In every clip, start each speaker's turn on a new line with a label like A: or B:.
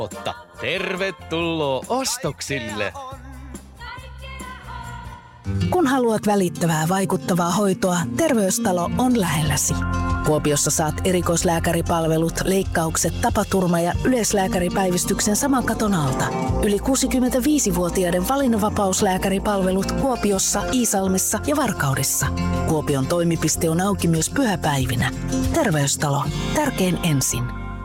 A: Mutta tervetuloa ostoksille!
B: Kun haluat välittävää, vaikuttavaa hoitoa, Terveystalo on lähelläsi. Kuopiossa saat erikoislääkäripalvelut, leikkaukset, tapaturma- ja yleislääkäripäivystyksen saman katon alta. Yli 65-vuotiaiden valinnanvapauslääkäripalvelut Kuopiossa, Iisalmessa ja Varkaudessa. Kuopion toimipiste on auki myös pyhäpäivinä. Terveystalo. Tärkein ensin.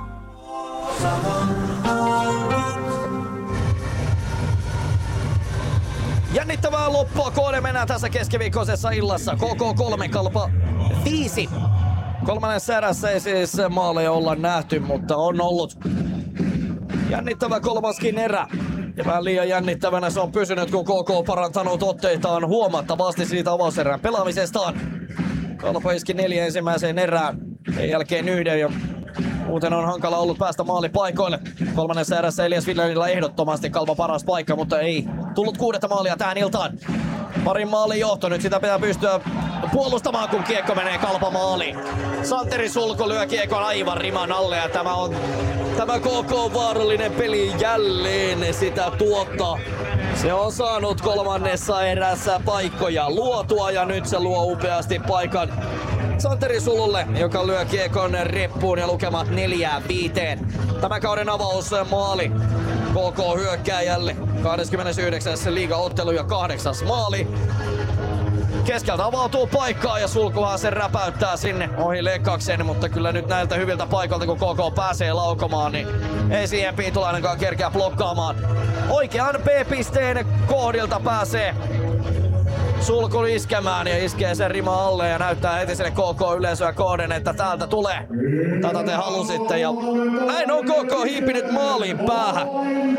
C: Jännittävää loppua kohden mennään tässä keskiviikkoisessa illassa. KK 3, Kalpa 5. Kolmannessa erässä ei siis maaleja olla nähty, mutta on ollut jännittävä kolmaskin erä. Ja vähän liian jännittävänä se on pysynyt, kun KK on parantanut otteitaan huomattavasti siitä avauserän pelaamisestaan. Kalpa iski 4 ensimmäiseen erään, sen jälkeen 1 ja muuten on hankala ollut päästä maalipaikoille. Kolmannessa erässä Elias Viljanilla ehdottomasti Kalpan paras paikka, mutta ei tullut 6. maalia tähän iltaan. Parin maalin johto, nyt sitä pitää pystyä puolustamaan, kun kiekko menee Kalpa maaliin. Santeri Sulko lyö kiekon aivan riman alle ja tämä KK vaarallinen peli jälleen sitä tuottaa. Se on saanut kolmannessa erässä paikkoja luotua ja nyt se luo upeasti paikan Santeri Sululle, joka lyö kiekon reppuun ja lukemat 4-5. Tämä kauden avausmaali KK hyökkääjälle. 29. liigaottelu ja 8. maali. Keskeltä avautuu paikkaa ja Sulkuhan sen räpäyttää sinne ohi Lekkaksen, mutta kyllä nyt näiltä hyviltä paikalta kun KK pääsee laukomaan, niin ei siihen Piitulainenkaan kerkeä blokkaamaan. Oikean B-pisteen kohdilta pääsee Sulku iskemään ja iskee sen rima alle ja näyttää heti sinne KK-yleisöä kohden, että täältä tulee. Tätä te halusitte ja näin on KK hiipinyt maaliin päähän.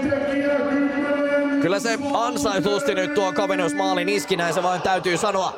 C: Kyllä se ansaitusti nyt tuo kavennusmaalin iski, näin se vain täytyy sanoa.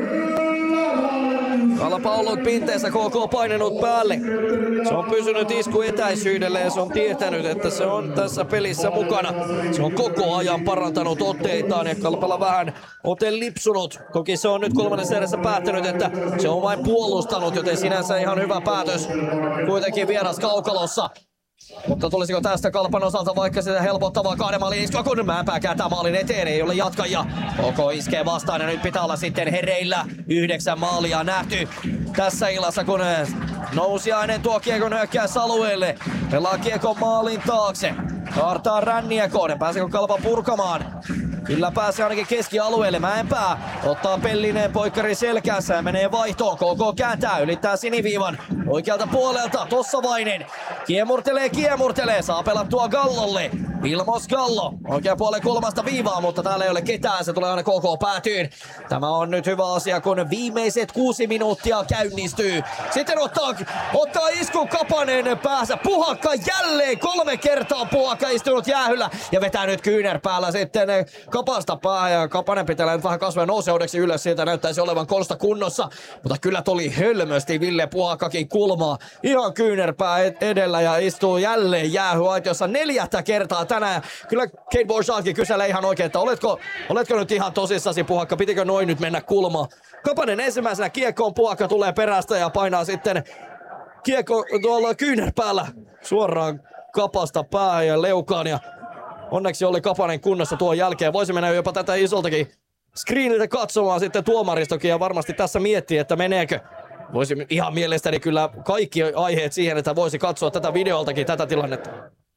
C: Kalpa on ollut pinteessä, KK painenut päälle. Se on pysynyt isku etäisyydelle ja se on tietänyt, että se on tässä pelissä mukana. Se on koko ajan parantanut otteitaan ja Kalpalla vähän ote lipsunut. Toki se on nyt kolmannessa erässä päättänyt, että se on vain puolustanut, joten sinänsä ihan hyvä päätös. Kuitenkin vieras kaukalossa. Mutta tulisiko tästä Kalpan osalta vaikka sitä helpottavaa 2 maalin iskua, kun Mäenpää kääntää maalin eteen, ei ole jatkajia. KK iskee vastaan ja nyt pitää olla sitten hereillä. 9 maalia nähty tässä illassa, kun Nousiainen tuo kiekon hyökkäysalueelle. Pelaa kiekon maalin taakse. Kaartaa ränniä kohden. Pääseekö Kalpa purkamaan? Kyllä pääsee ainakin keskialueelle. Mäenpää ottaa Pellineen poikkari selkäänsä ja menee vaihtoon. KK kääntää, ylittää siniviivan oikealta puolelta. Tossavainen kiemurtelee. Saa pelattua Gallolle. Vilmos Gallo oikean puolen kulmasta viivaa, mutta täällä ei ole ketään. Se tulee aina KK päätyyn. Tämä on nyt hyvä asia, kun viimeiset 6 minuuttia käynnistyy. Sitten ottaa iskun Kapanen päässä. Puhakka jälleen 3 kertaa Puhakka istunut jäähyllä ja vetää nyt kyynärpäällä sitten Kapasta päähän ja Kapanen pitää nyt vähän kasvaa nouseudeksi ylös. Sieltä näyttäisi olevan Konsta kunnossa, mutta kyllä tuli hölmösti Ville Puhakkakin kulmaa ihan kyynärpää edellä ja istuu jälleen jäähyaitiossa 4. kertaa tänään. Kyllä Kate Borchartkin kyselee ihan oikein, että oletko nyt ihan tosissasi Puhakka, pitikö noin nyt mennä kulmaan? Kapanen ensimmäisenä kiekkoon, Puhakka tulee perästä ja painaa sitten kiekko tuolla kyynärpäällä suoraan Kapasta päähän ja leukaan ja onneksi oli Kapanen kunnossa tuon jälkeen. Voisi mennä jopa tätä isoltakin screeniltä katsomaan sitten tuomaristokin ja varmasti tässä miettii, että meneekö. Voisi ihan mielestäni kyllä kaikki aiheet siihen, että voisi katsoa tätä videoltakin tätä tilannetta.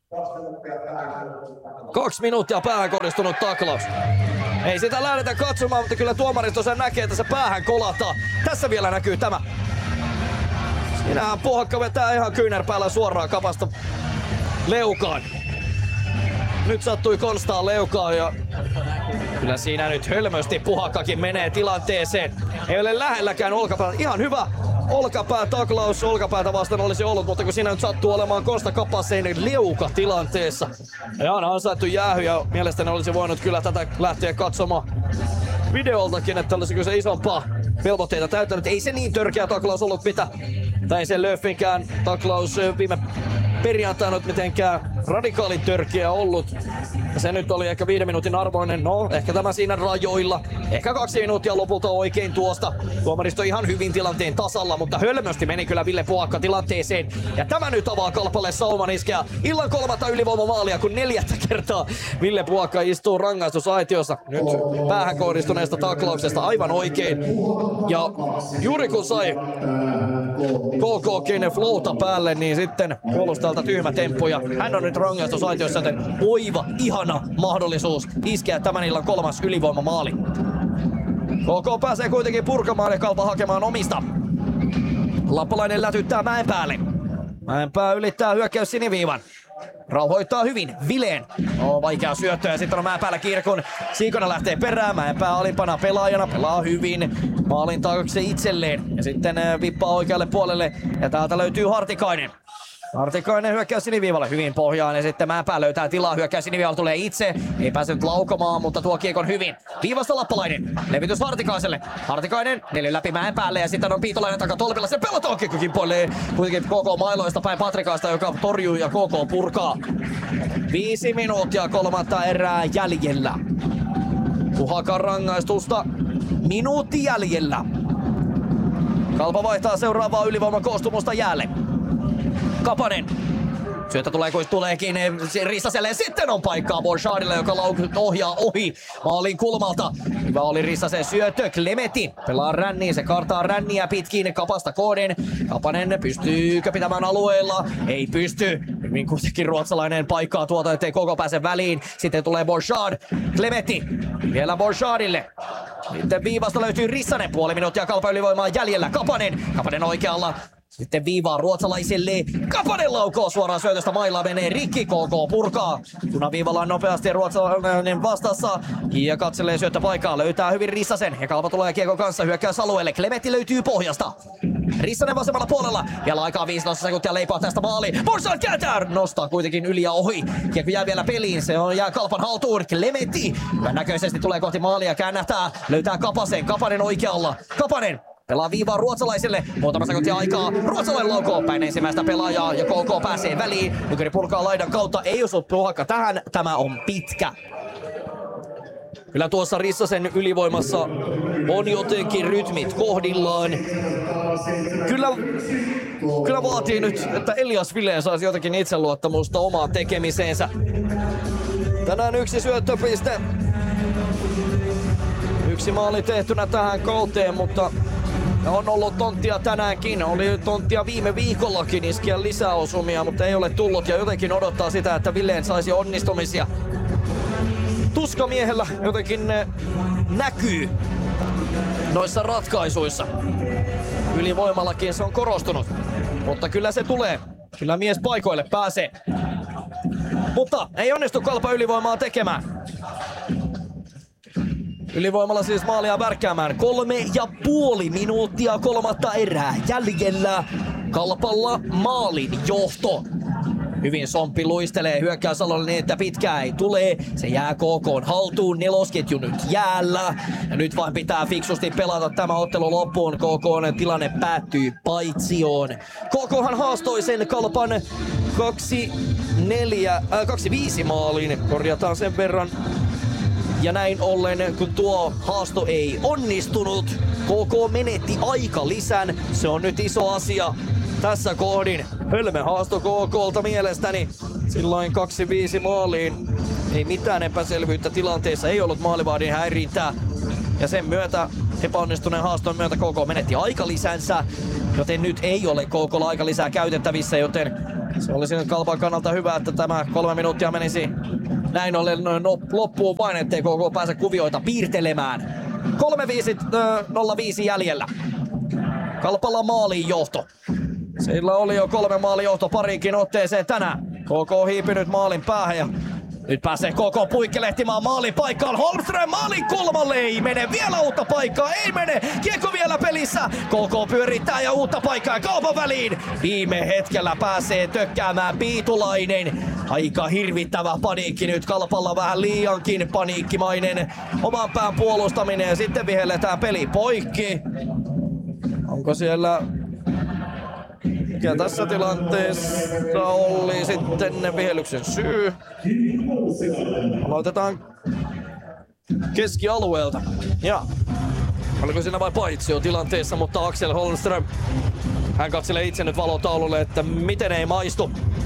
C: 2 minuuttia päähän kohdistunut taklaus. Ei sitä lähdetä katsomaan, mutta kyllä tuomaristo sen näkee, että se päähän kolahtaa. Tässä vielä näkyy tämä. Siinähän Puhakka vetää ihan kyynärpäällä suoraan Kapasta leukaan. Nyt sattui Konstaan leukaan ja kyllä siinä nyt hölmösti Puhakkakin menee tilanteeseen. Ei ole lähelläkään olkapäätä. Ihan hyvä olkapää taklaus olkapäätä vastaan olisi ollut, mutta kun siinä nyt sattuu olemaan Konsta Kapaseen leuka tilanteessa. Ja on ansaittu jäähy ja mielestäni olisi voinut kyllä tätä lähteä katsomaan videoltakin, että olisiko se isompaa velvoitteita täyttänyt. Ei se niin törkeä taklaus ollut mitä. Tai se Löffinkään taklaus viime perjantaina mitenkään radikaalitörkeä ollut. Se nyt oli ehkä 5 minuutin arvoinen. No, ehkä tämä siinä rajoilla. Ehkä 2 minuuttia lopulta oikein tuosta. Tuomaristo ihan hyvin tilanteen tasalla, mutta hölmösti meni kyllä Ville Puokka tilanteeseen. Ja tämä nyt avaa Kalpalle sauman iskeä illan 3. ylivoimamaalia, kun 4. kertaa Ville Puokka istuu rangaistusaitiossa. Nyt päähän kohdistuneesta taklauksesta aivan oikein. Ja juuri kun sai KK:n flowta päälle, niin sitten puolustajalta tyhmä temppu. Ja hän on nyt rangaistusaitiossa, joten oiva, ihana mahdollisuus iskeä tämän illan 3. ylivoimamaali. KK pääsee kuitenkin purkamaan ja Kalpa hakemaan omista. Lappalainen lätyttää Mäenpäälle. Mäenpää ylittää hyökkäys siniviivan. Rauhoittaa hyvin Vileen. Vaikea syöttö ja sitten on Mäenpäällä kiire, kun Siikonen lähtee perään. Mäenpää alimpana pelaajana, pelaa hyvin. Maalin taakse itselleen ja sitten vippaa oikealle puolelle ja täältä löytyy Hartikainen. Hartikainen hyökkäys siniviivalle hyvin pohjaan ja sitten Mäenpää löytää tilaa. Hyökkäys siniviivalle tulee itse. Ei päässyt laukomaan, mutta tuo kiekon hyvin. Viivasta Lappalainen. Levitys Hartikaiselle. Hartikainen 4 läpi Mäenpäälle ja sitten on Piitolainen takatolpilla. Se pelataan kiekko kimpoilee kuitenkin KK mailoista päin Patrikaista, joka torjuu ja KK purkaa. 5 minuuttia 3. erää jäljellä. Puhakan rangaistusta. Minuutti jäljellä. Kalpa vaihtaa seuraavaa ylivoiman koostumusta jäälle. Kapanen. Syötä tulee kuin tuleekin Rissaselle. Sitten on paikkaa Borchardille, joka ohjaa ohi maalin kulmalta. Hyvä oli Rissasen syöttö. Klemetti pelaa ränniin. Se kartaa ränniä pitkin Kapasta kohden. Kapanen pystyykö pitämään alueella? Ei pysty. Hyvin kuitenkin ruotsalainen paikkaa tuota, ettei koko pääse väliin. Sitten tulee Borchard. Klemetti. Vielä Borchardille. Sitten viivasta löytyy Rissanen. Puoli minuuttia Kalpa ylivoimaa jäljellä. Kapanen oikealla. Sitten viivaa ruotsalaiselle. Kapanen laukoo suoraan syötöstä mailaa, menee rikki. KK purkaa. Punaviivalla on nopeasti ruotsalainen vastassa. Ja katselee syöttä paikkaa. Löytää hyvin Rissasen. Ja Kalpa tulee kiekon kanssa hyökkäysalueelle. Klemetti löytyy pohjasta. Rissanen vasemmalla puolella. Vielä aikaa 15 sekuntia leipaa tästä maaliin. Borchard kääntää. Nostaa kuitenkin yli ja ohi. Kiekko jää vielä peliin. Se on jää Kalpan haltuun. Klemetti. Hyvän näköisesti tulee kohti maalia. Käännähtää. Löytää Kapasen. Kapanen oikealla. Kapanen. Pelaa viivaa ruotsalaiselle. Muutama sekuntia aikaa. Ruotsalainen laukoo päin ensimmäistä pelaajaa ja KK pääsee väliin. Nykäri purkaa laidan kautta. Ei osu Puhakka tähän. Tämä on pitkä. Kyllä tuossa Rissasen ylivoimassa on jotenkin rytmit kohdillaan. Kyllä vaatii nyt, että Elias Vileen saisi jotenkin itseluottamusta omaan tekemiseensä. Tänään 1 syöttöpiste. 1 maali tehtynä tähän kauteen, mutta on ollut tonttia tänäänkin. Oli tonttia viime viikollakin iskeä lisäosumia, mutta ei ole tullut ja jotenkin odottaa sitä, että Vileen saisi onnistumisia. Tuskamiehellä jotenkin näkyy noissa ratkaisuissa. Ylivoimallakin se on korostunut, mutta kyllä se tulee. Kyllä mies paikoille pääsee. Mutta ei onnistu Kalpa ylivoimaa tekemään. Ylivoimalla siis maalia värkkäämään. 3,5 minuuttia 3. erää jäljellä. Kalpalla maalin johto. Hyvin Somppi luistelee hyökkäysalolle niin, että pitkää ei tule. Se jää KK:n haltuun. Nelosketju nyt jäällä. Ja nyt vain pitää fiksusti pelata tämä ottelu loppuun. KK:n tilanne päättyy paitsioon. KKhan haastoi sen Kalpan 2-5 maaliin. Korjataan sen verran. Ja näin ollen, kun tuo haasto ei onnistunut, KK menetti aikalisän. Se on nyt iso asia tässä kohdin. Hölmö haasto KK:lta mielestäni. Silloin 2-5 maaliin. Ei mitään epäselvyyttä tilanteessa, ei ollut maalivahdin häirintää. Ja sen myötä, epäonnistuneen haaston myötä KK menetti aikalisänsä. Joten nyt ei ole KK:lla aikalisää käytettävissä, joten se olisi nyt Kalpan kannalta hyvä, että tämä 3 minuuttia menisi näin ollen loppuun vain, ettei KK pääse kuvioita piirtelemään. 3-5 jäljellä. Kalpalla maaliin johto. Sillä oli jo 3 maalijohto pariinkin otteeseen tänään. KK hiipinyt maalin päähän ja nyt pääsee KK puikkelehtimaan maalin paikkaan. Holmström maalin kulmalle, ei mene, vielä uutta paikkaa, ei mene. Kiekko vielä pelissä. KK pyörittää ja uutta paikkaa Kalpan väliin. Viime hetkellä pääsee tökkäämään Piitulainen. Aika hirvittävä paniikki nyt Kalpalla, vähän liiankin paniikkimainen oman pään puolustaminen ja sitten vihelletään peli poikki. Onko siellä Mikä tässä tilanteessa oli sitten vihellyksen syy? Aloitetaan keskialueelta. Ja oliko siinä vain paitsio tilanteessa, mutta Axel Holmström, hän katselee itse nyt valotaululle, että miten ei maistu.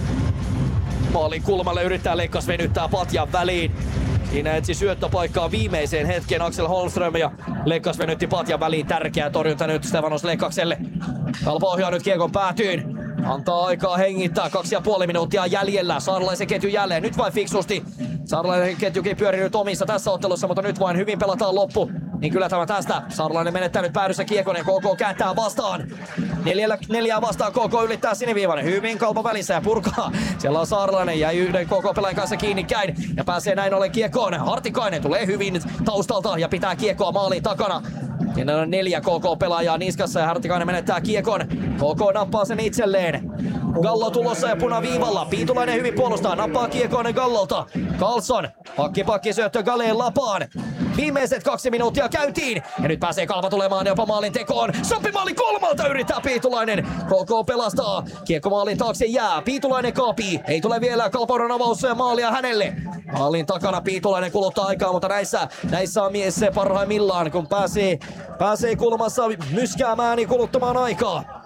C: Maalin kulmalle yrittää Lekkas venyttää patjan väliin. Siinä etsi syöttöpaikkaa viimeiseen hetkeen Axel Holmström ja Lekkas venytti patjan väliin. Tärkeä torjunta nyt Stefanos Lekkakselle. Kalpa ohjaa nyt kiekon päätyyn. Antaa aikaa hengittää, 2,5 minuuttia jäljellä. Saarelaisen ketju jälleen, nyt vain fiksusti. Saarelainen ketjukin pyörii nyt omissa tässä ottelussa, mutta nyt vain hyvin pelataan loppu. Niin kyllä tämä tästä. Saarelainen menettää nyt päädyssä kiekonen, KK kääntää vastaan. Neljää vastaan KK ylittää siniviivan. Hyvin Kalpa välissä ja purkaa. Siellä on Saarelainen ja yhden KK-pelaajan kanssa kiinni käin. Ja pääsee näin ollen kiekkoon. Hartikainen tulee hyvin taustalta ja pitää kiekkoa maaliin takana. Siinä on 4 KK-pelaajaa niskassa ja Hartikainen menettää kiekon. KK nappaa sen itselleen. Gallo tulossa ja punaviivalla. Piitulainen hyvin puolustaa, nappaa kiekon Gallolta. Karlsson, pakki syöttö Galeen lapaan. Viimeiset 2 minuuttia käyntiin. Ja nyt pääsee Kalpa tulemaan jopa maalin tekoon. Sopimaali kolmalta yrittää Piitulainen. KK pelastaa. Kiekko maalin taakse jää. Piitulainen kaapii. Ei tule vielä Kalpauran avaus ja maalia hänelle. Maalin takana Piitulainen kuluttaa aikaa, mutta näissä on mies parhaimmillaan, kun pääsee kulmassa myskäämään niin kuluttamaan aikaa.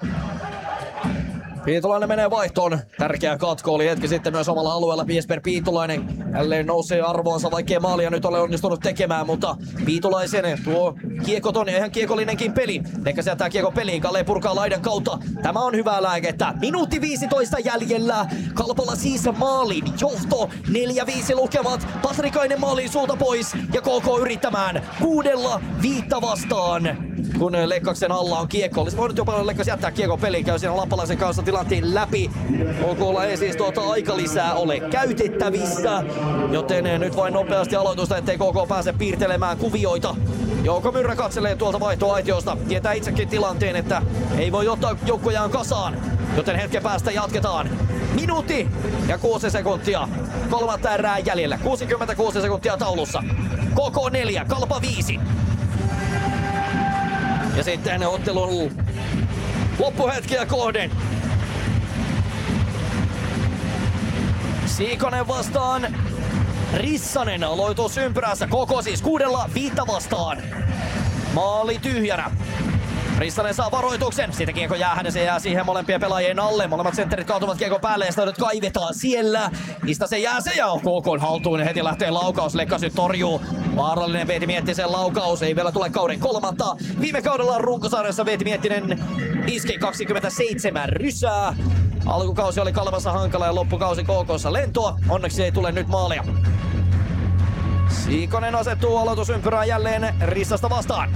C: Piitulainen menee vaihtoon. Tärkeä katko oli hetki sitten myös omalla alueella. Jesper Piitulainen jälleen nousee arvoonsa, vaikkei maalia nyt ole onnistunut tekemään, mutta Piitulaisen tuo kiekoton ja ihan kiekollinenkin peli. Lekkas jättää kiekon peliin, Kalle purkaa laidan kautta. Tämä on hyvää lääkettä. Minuutti 15 jäljellä. Kalpalla siis maalin johto. 4-5 lukemat. Patrikainen maaliin suulta pois ja KK yrittämään 6-5 vastaan. Kun Lekkaksen alla on kiekko. Olisi voinut jopa Lekkas jättää kiekon peliin. Käy siinä lappalaisen kanssa tilanteen läpi. KK:lla ei siis aika lisää ole käytettävissä. Joten nyt vain nopeasti aloitusta, ettei KK pääse piirtelemään kuvioita. Jouko Myrrä katselee tuolta vaihtoaitiosta. Tietää itsekin tilanteen, että ei voi ottaa joukkojaan kasaan. Joten hetken päästä jatketaan. Minuutti ja 6 sekuntia. Kolmatta erää jäljellä. 66 sekuntia taulussa. KK 4, Kalpa 5. Ja sitten ottelun loppuhetkiä kohden. Siikonen vastaan Rissanen aloitus ympyrässä. KK siis 6-5 vastaan. Maali tyhjänä. Rissanen saa varoituksen. Siitä kiekko jää hänen, se jää siihen molempien pelaajien alle. Molemmat sentterit kaatuvat kiekon päälle ja sitä nyt kaivetaan siellä. Mistä se jää, se jää KK:n haltuun. Heti lähtee laukaus. Lekkas nyt torjuu. Vaarallinen Veeti Miettisen laukaus. Ei vielä tule kauden kolmatta. Viime kaudella runkosarjassa Veeti Miettinen iski 27 rysää. Alkukausi oli Kalpassa hankala ja loppukausi KK:ssa lentoa. Onneksi ei tule nyt maalia. Siikonen asettuu aloitusympyrään jälleen Rissasta vastaan.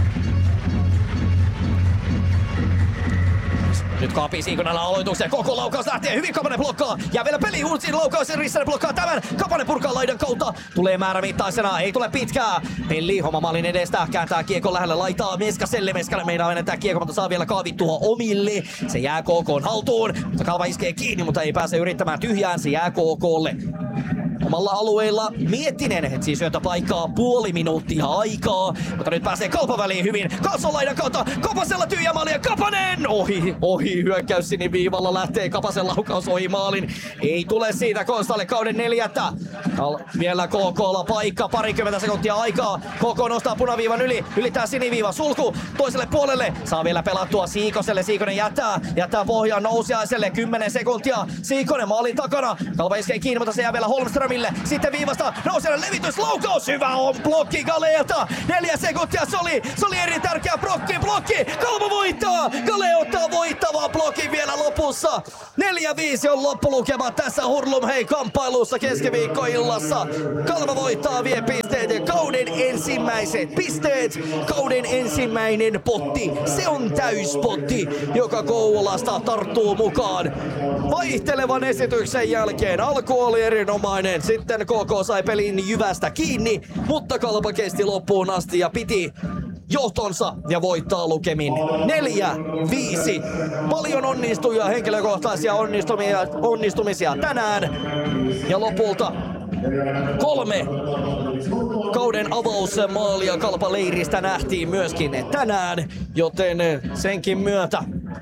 C: Nyt kaapii Siikonella aloituksen. Koko laukaus lähtee hyvin. Kapanen blokkaa. Ja vielä peli Hultsin laukaus. Rissanen blokkaa tämän. Kapanen purkaa laidan kautta. Tulee määrämittaisena. Ei tule pitkää. Pelli homma maalin edestä. Kääntää kiekon lähelle. Laitaa Meskaselle. Meskanen meinaa menetää kiekon, mutta saa vielä kaavittua omille. Se jää KK:n haltuun. Mutta Kalpa iskee kiinni, mutta ei pääse yrittämään tyhjään. Se jää KK:lle. Omalla alueella Miettinen etsii syöttöpaikkaa, 0,5 minuuttia aikaa, mutta nyt pääsee Kalpa väliin hyvin. Karlsson laidan kautta, Kapasella tyhjämaali ja Kapanen! Ohi, hyökkäys siniviivalla lähtee Kapasen laukaus ohi maalin. Ei tule siitä Konstalle kauden 4. Vielä KK:lla paikka, 20 sekuntia aikaa. KK nostaa punaviivan ylittää siniviivan, sulku toiselle puolelle. Saa vielä pelattua Siikoselle, Siikonen jättää pohjaan Nousiaiselle, 10 sekuntia. Siikonen maalin takana, Kalpa iskee kiinni, mutta se jää vielä Holmströmille. Sitten viivasta Nousiainen levitys, laukaus, hyvä on blokki Galeelta. 4 sekuntia, se oli eri tärkeä blokki. Kalpa voittaa, Gale ottaa voittavaa blokin vielä lopussa. 4-5 on loppulukema tässä Hurlumhei-kamppailussa keskiviikkoillassa. Kalpa voittaa, vie pisteet ja kauden ensimmäiset pisteet. Kauden ensimmäinen potti, se on täyspotti, joka Kouvolasta tarttuu mukaan. Vaihtelevan esityksen jälkeen alku oli erinomainen. Sitten KK sai pelin jyvästä kiinni, mutta Kalpa kesti loppuun asti ja piti johtonsa ja voittaa lukemin 4-5. Paljon onnistuja, henkilökohtaisia onnistumisia tänään. Ja lopulta 3 kauden avausmaalia Kalpa leiristä nähtiin myöskin tänään, joten senkin myötä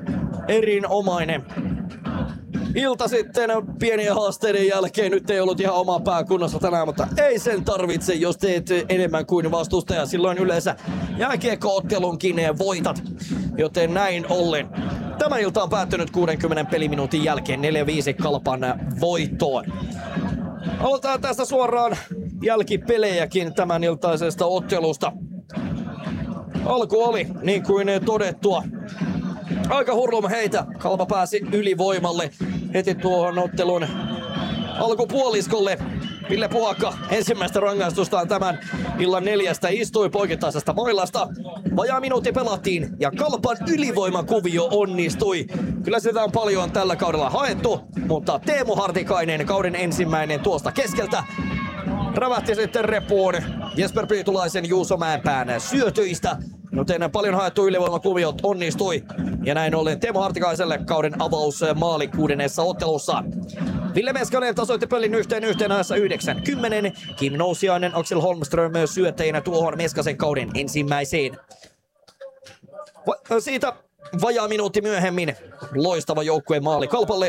C: erinomainen ilta sitten pienien haasteiden jälkeen. Nyt ei ollut ihan omaa pää kunnossa tänään, mutta ei sen tarvitse, jos teet enemmän kuin vastustaja. Silloin yleensä jääkiekko-ottelunkin voitat, joten näin ollen. Tämä ilta on päättynyt 60 peliminuutin jälkeen 4-5 Kalpan voittoon. Aloitetaan tästä suoraan jälkipelejäkin tämän iltaisesta ottelusta. Alku oli, niin kuin todettua, aika hurlum heitä. Kalpa pääsi ylivoimalle heti tuohon ottelun alkupuoliskolle. Ville Puhakka ensimmäistä rangaistustaan tämän illan 4 istui poikittaisesta mailasta. Vajaa minuutti pelattiin ja Kalpan ylivoimakuvio onnistui. Kyllä sitä on paljon tällä kaudella haettu, mutta Teemu Hartikainen kauden ensimmäinen tuosta keskeltä rävähti sitten repuun Jesper Priitulaisen Juuso Mäenpään syötöistä. Joten paljon haettu ylivoimakuviot onnistui. Ja näin ollen Teemu Hartikaiselle kauden avausmaali 6. ottelussa. Ville Meskanen tasoitti pelin yhteen ajassa 9-10. Kim Nousiainen, Axel Holmström syöttäjänä tuohon Meskasen kauden ensimmäiseen. Siitä vajaa minuutti myöhemmin loistava joukkueen maali Kalpalle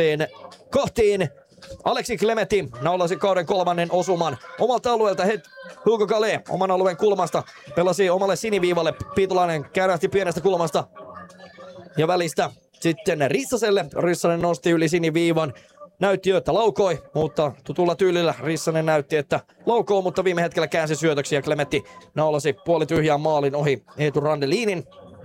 C: 1-2. Aleksi Klemetti naulasi kauden 3. osuman omalta alueelta. Hugo Galé oman alueen kulmasta pelasi omalle siniviivalle. Piitulainen käärähti pienestä kulmasta ja välistä sitten Rissaselle. Rissanen nosti yli siniviivan. Näytti jo, että laukoi, mutta tutulla tyylillä Rissanen näytti, että laukoo, mutta viime hetkellä käänsi syötöksiä ja Klemetti naulasi puolityhjään maalin ohi Eetu Randeliinin.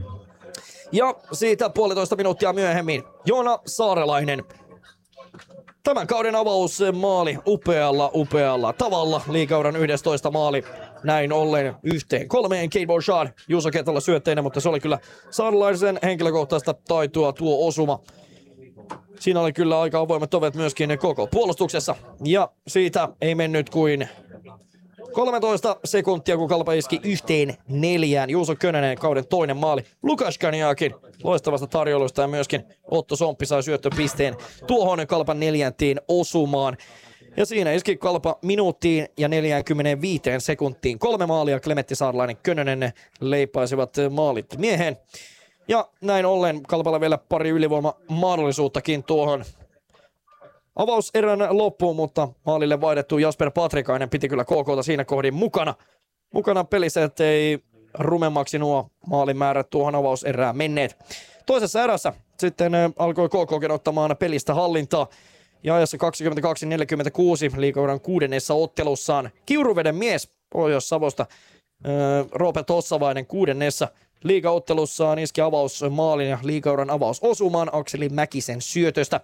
C: Ja siitä 1,5 minuuttia myöhemmin Joona Saarelainen. Tämän kauden avausmaali upealla tavalla. Liigauran 11 maali. Näin ollen 1-3. Kate Bouchard Juuso Ketola syötteinä, mutta se oli kyllä Saarelaisen henkilökohtaista taitoa tuo osuma. Siinä oli kyllä aika avoimet ovet myöskin koko puolustuksessa. Ja siitä ei mennyt kuin 13 sekuntia, kun Kalpa iski 1-4. Juuso Könönen kauden toinen maali. Lukas Kaniakin loistavasta tarjoilusta ja myöskin Otto Somppi sai syöttöpisteen tuohon Kalpan 4. osumaan. Ja siinä iski Kalpa minuuttiin ja 45 sekuntiin 3 maalia. Klemetti, Saarelainen, Könönen leipaisivat maalit mieheen. Ja näin ollen Kalpalla vielä pari ylivoimamahdollisuuttakin tuohon avauserän loppuun, mutta maalille vaihdettu Jasper Patrikainen piti kyllä KK:ta siinä kohdin mukana pelissä, ettei rumemmaksi nuo maalimäärät tuohon avauserään menneet. Toisessa erässä sitten alkoi KK:kin ottamaan pelistä hallintaa ja ajassa 22-46 liigauran 6. ottelussaan Kiuruveden mies Pohjois-Savosta Roope Tossavainen 6. liigaottelussaan iski avausmaalin ja liigauran avausosumaan Akseli Mäkisen syötöstä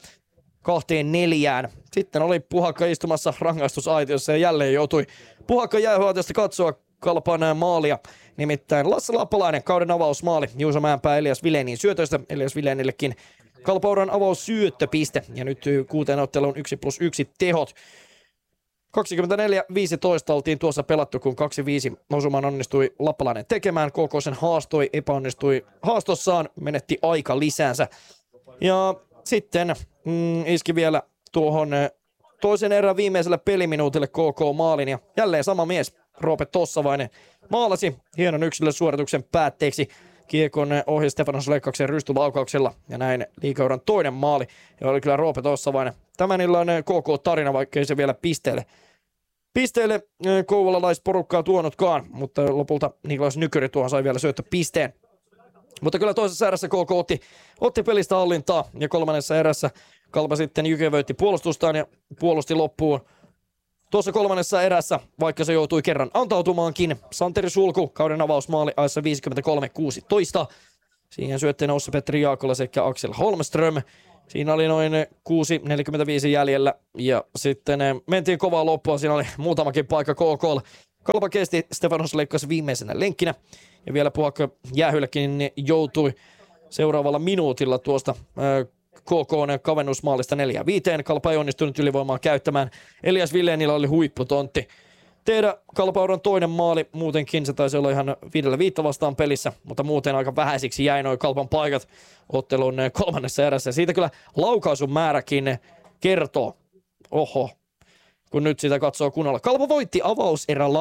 C: 2-4. Sitten oli Puhakka istumassa rangaistusaitiossa ja jälleen joutui Puhakka jäähyötystä katsoa Kalpan maalia. Nimittäin Lasse Lappalainen kauden avausmaali Juuso Mäenpää Elias Vilenin syötöstä. Elias Vilenillekin Kalpauran avaussyöttöpiste ja nyt 6 otteluun 1+1 tehot. 24-15 oltiin tuossa pelattu, kun 2-5 osuman onnistui Lappalainen tekemään. KK sen haastoi, epäonnistui haastossaan, menetti aika lisäänsä. Ja sitten iski vielä tuohon toisen erän viimeisellä peliminuutille KK maalin ja jälleen sama mies, Roope Tossavainen, maalasi hienon yksilösuorituksen päätteeksi kiekon ohi Stefanos Lekkaksen rystylaukauksella ja näin liigauran toinen maali. Ja oli kyllä Roope Tossavainen tämän illan KK-tarina, vaikkei se vielä pisteelle kouvolalaisporukkaa tuonutkaan, mutta lopulta Niklas Nykyri tuohon sai vielä syöttöpisteen. Mutta kyllä toisessa erässä KK otti pelistä hallintaa ja 3. erässä Kalpa sitten jykevöitti puolustustaan ja puolusti loppuun. Tuossa 3. erässä, vaikka se joutui kerran antautumaankin, Santeri Sulku kauden avausmaali ajassa 53-16. Siihen syötteenä Ossi-Petri Jaakola sekä Axel Holmström. Siinä oli noin 6.45 jäljellä ja sitten mentiin kovaa loppua. Siinä oli muutamakin paikka KK:lla. Kalpa kesti Stefanos Lekkas viimeisenä lenkkinä ja vielä Puhakka jäähyllekin joutui seuraavalla minuutilla tuosta KK:n kavennusmaalista 4-5. Kalpa ei onnistunut ylivoimaa käyttämään. Elias Villenillä oli huipputontti tehdä Kalpauran toinen maali. Muutenkin se taisi olla ihan 5-5 vastaan pelissä, mutta muuten aika vähäisiksi jäi noin Kalpan paikat ottelun 3. erässä. Siitä kyllä laukaisun määräkin kertoo. Oho, kun nyt sitä katsoo kunnolla. Kalpa voitti avauserän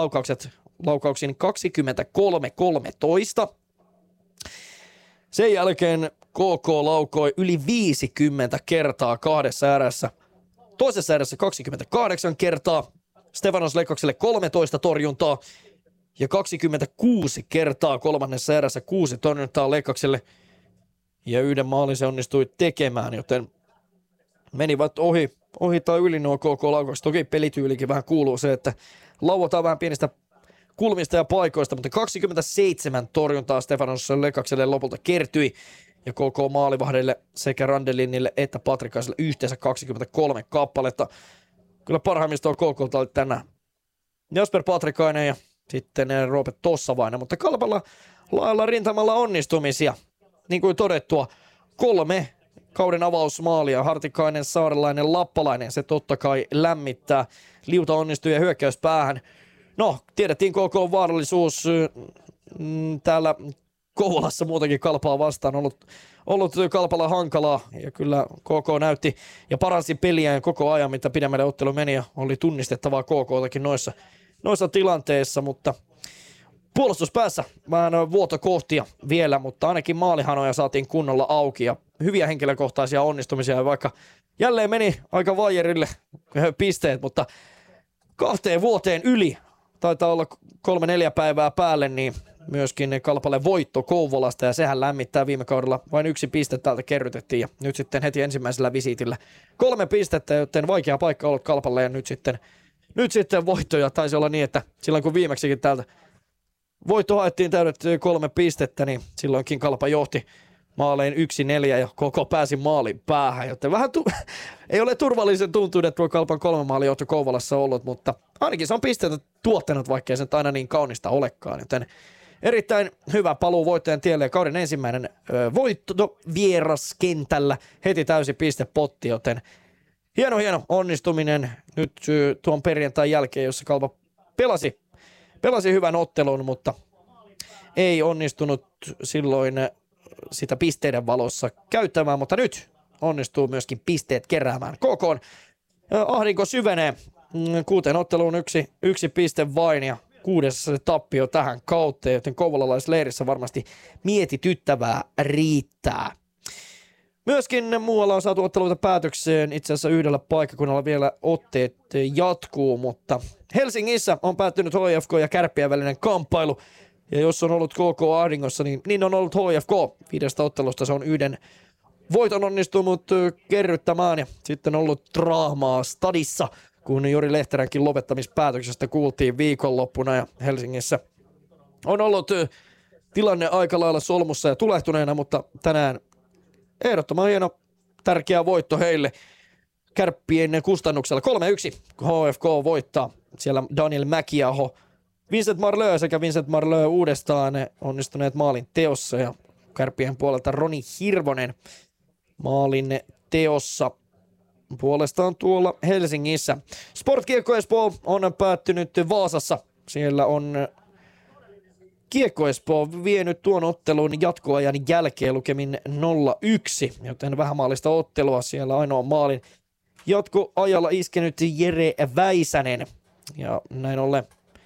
C: laukauksin 23-13. Sen jälkeen KK laukoi yli 50 kertaa kahdessa erässä. Toisessa erässä 28 kertaa. Stefanos Lekkakselle 13 torjuntaa. Ja 26 kertaa kolmannessa erässä 6 torjuntaa Lekkakselle. Ja yhden maalin se onnistui tekemään, joten menivät ohi tai yli nuo KK-laukaukset. Toki pelityylikin vähän kuuluu se, että lauataan vähän pienistä kulmista ja paikoista, mutta 27 torjuntaa Stefanos Lekkakselle lopulta kertyi. Ja KK maalivahdille sekä Randelinille että Patrikaiselle yhteensä 23 kappaletta. Kyllä parhaimmista on KK:lta tänään Jasper Patrikainen ja sitten Roope Tossavainen, mutta Kalpalla lailla rintamalla onnistumisia. Niin kuin todettua, 3 kauden avausmaalia, Hartikainen, Saarelainen, Lappalainen, se totta kai lämmittää. Liuta onnistui ja hyökkäys päähän. No, tiedettiin KK vaarallisuus täällä Kouvolassa muutenkin Kalpaa vastaan ollut Kalpalla hankalaa ja kyllä KK näytti ja paransi peliään koko ajan, mitä pidemmälle ottelu meni ja oli tunnistettavaa KK:takin noissa tilanteissa, mutta puolustuspäässä vähän vuotokohtia vielä, mutta ainakin maalihanoja saatiin kunnolla auki ja hyviä henkilökohtaisia onnistumisia, vaikka jälleen meni aika vaijerille pisteet, mutta 2 vuoteen yli, taitaa olla 3-4 päivää päälle, niin myöskin Kalpalle voitto Kouvolasta ja sehän lämmittää. Viime kaudella vain 1 piste täältä kerrytettiin ja nyt sitten heti ensimmäisellä visiitillä 3 pistettä, joten vaikea paikka ollut Kalpalle ja nyt sitten voittoja. Taisi olla niin, että silloin kun viimeksikin täältä voitto haettiin täydet 3 pistettä, niin silloinkin Kalpa johti maalein 1-4 ja koko pääsi maalin päähän, joten vähän ei ole turvallisen tuntunut tuo Kalpan 3 maalijohto Kouvolassa ollut, mutta ainakin se on pisteitä tuottanut, vaikkei se aina niin kaunista olekaan, joten erittäin hyvä paluu voittajan tielle ja kauden ensimmäinen voitto vieraskentällä, heti täysi pistepotti, joten hieno onnistuminen nyt tuon perjantain jälkeen, jossa Kalpa pelasi hyvän ottelun, mutta ei onnistunut silloin sitä pisteiden valossa käyttämään, mutta nyt onnistuu myöskin pisteet keräämään. KK:n ahdinko syvenee 6 otteluun yksi piste vain ja 6. tappio tähän kauteen, joten kouvolalaisleirissä varmasti mietityttävää riittää. Myöskin muualla on saatu otteluita päätökseen, itse asiassa yhdellä paikkakunnalla vielä otteet jatkuu, mutta Helsingissä on päättynyt HFK ja Kärppien välinen kamppailu. Ja jos on ollut KK ahdingossa, niin on ollut HFK. 5 ottelusta se on 1 voiton onnistunut kerryttämään ja sitten ollut draamaa stadissa, kun Jori Lehteränkin lopettamispäätöksestä kuultiin viikonloppuna ja Helsingissä on ollut tilanne aika lailla solmussa ja tulehtuneena, mutta tänään ehdottoman hieno tärkeä voitto heille Kärppien kustannuksella. 3-1 HFK voittaa. Siellä Daniel Mäkiaho, Vincent Marleux sekä Vincent Marleux uudestaan onnistuneet maalin teossa ja Kärppien puolelta Roni Hirvonen maalin teossa puolestaan tuolla Helsingissä. Sportkiekko Espoo on päättynyt Vaasassa. Siellä on Kiekko Espoo vienyt tuon ottelun jatkoajan jälkeen lukemin 0-1, joten vähämaallista ottelua. Siellä ainoa maalin jatkoajalla iskenyt Jere Väisänen. Ja näin ollen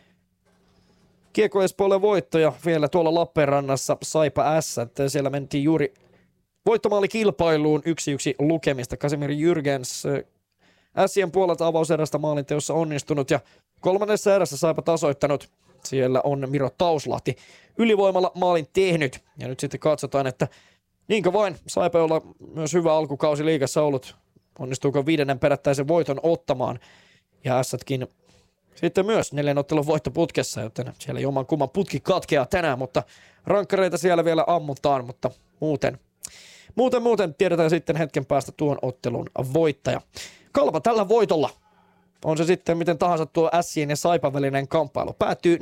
C: Kiekko Espoolle voittoja vielä tuolla Lappeenrannassa Saipa S. Siellä mentiin juuri voittomaalikilpailuun 1-1 lukemista. Kasimir Jürgens Sien puolelta avauserästä maalinteossa onnistunut ja 3. erässä Saipa tasoittanut. Siellä on Miro Tauslahti ylivoimalla maalin tehnyt. Ja nyt sitten katsotaan, että niinkö vain Saipa olla myös hyvä alkukausi liigassa ollut. Onnistuuko 5. perättäisen voiton ottamaan. Ja Sätkin sitten myös 4 ottelun voittoputkessa, joten siellä jomman kumman putki katkeaa tänään, mutta rankkareita siellä vielä ammutaan, mutta muuten tiedetään sitten hetken päästä tuon ottelun voittaja. Kalpa tällä voitolla, on se sitten miten tahansa tuo Ässien ja Saipan välinen kamppailu, päättyy